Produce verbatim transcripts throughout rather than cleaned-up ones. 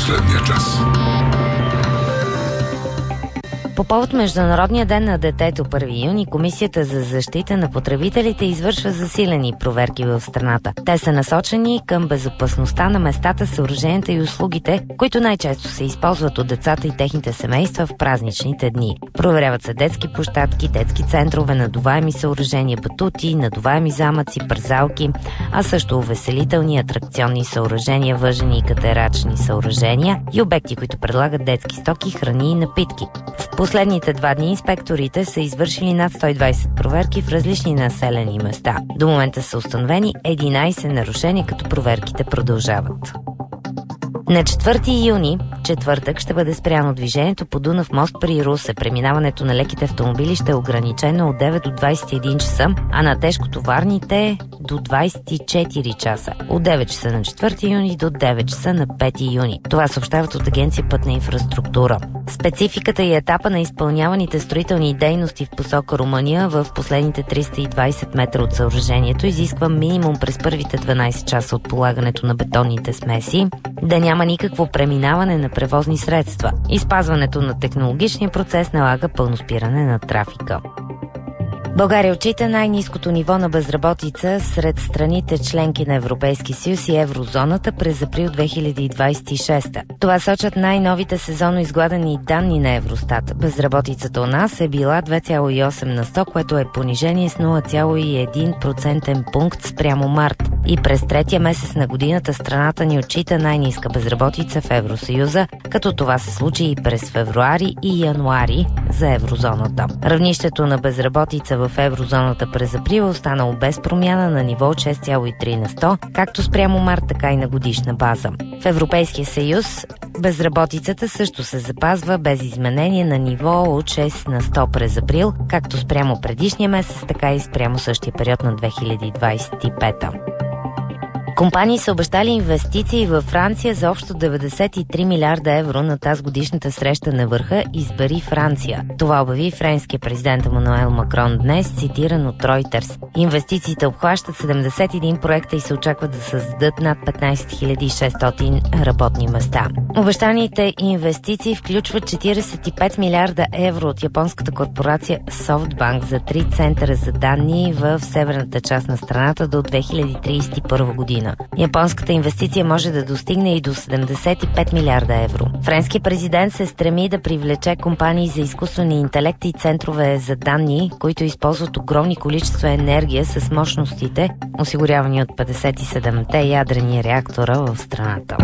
последния час. По повод Международния ден на детето първи юни, Комисията за защита на потребителите извършва засилени проверки в страната. Те са насочени към безопасността на местата, съоръженията и услугите, които най-често се използват от децата и техните семейства в празничните дни. Проверяват се детски площадки, детски центрове, надуваеми съоръжения, батути, надуваеми замъци, пързалки, а също увеселителни атракционни съоръжения, въжени и катерачни съоръжения и обекти, които предлагат детски стоки, храни и напитки. В последните два дни инспекторите са извършили над сто и двайсет проверки в различни населени места. До момента са установени единайсет нарушения, като проверките продължават. На четвърти юни, четвъртък, ще бъде спряно движението по Дунав мост при Русе. Преминаването на леките автомобили ще е ограничено от девет до двайсет и един часа, а на тежкотоварните до двайсет и четири часа. От девет часа на четвърти юни до девет часа на пети юни. Това съобщават от Агенция Пътна инфраструктура. Спецификата и етапа на изпълняваните строителни дейности в посока Румъния в последните триста и двайсет метра от съоръжението изисква минимум през първите дванайсет часа от полагането на бетонните смеси да няма никакво преминаване на превозни средства. Изпазването на технологичния процес налага пълно спиране на трафика. България отчита най-ниското ниво на безработица сред страните членки на Европейски съюз и еврозоната през април две хиляди двайсет и шеста. Това сочат най-новите сезонно изгладени данни на Евростат. Безработицата у нас е била две цяло и осем на сто, което е понижение с нула цяло и един процентен пункт спрямо март. И през третия месец на годината страната ни отчита най-ниска безработица в Евросъюза, като това се случи и през февруари и януари за еврозоната. Равнището на безработица в еврозоната през април е останало без промяна на ниво от шест цяло и три на сто, както спрямо март, така и на годишна база. В Европейския съюз безработицата също се запазва без изменение на ниво от шест на сто през април, както спрямо предишния месец, така и спрямо същия период на две хиляди двайсет и пета. Компании са обещали инвестиции във Франция за общо деветдесет и три милиарда евро на тази годишната среща на върха "Избери Франция". Това обяви френския президент Емануел Макрон днес, цитиран от Reuters. Инвестициите обхващат седемдесет и един проекта и се очакват да създадат над петнайсет хиляди и шестстотин работни места. Обещаните инвестиции включват четирийсет и пет милиарда евро от японската корпорация SoftBank за три центъра за данни в северната част на страната до две хиляди трийсет и първа година. Японската инвестиция може да достигне и до седемдесет и пет милиарда евро. Френският президент се стреми да привлече компании за изкуствени интелект и центрове за данни, които използват огромни количества енергия с мощностите, осигурявани от петдесет и седемте ядрени реактора в страната.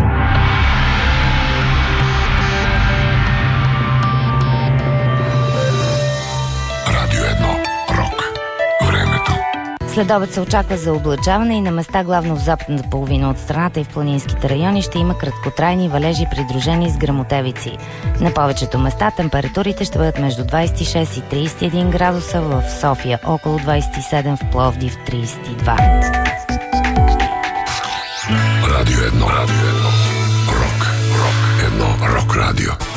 Радио едно. Рок. Времето. Следобед се очаква за облачаване и на места главно в западната половина от страната и в планинските райони ще има краткотрайни валежи, придружени с гръмотевици. На повечето места температурите ще бъдат между двайсет и шест и трийсет и един градуса, в София около двайсет и седем, в Пловдив трийсет и два. Радио едно. Радио едно. Рок. Рок. Едно. Рок радио.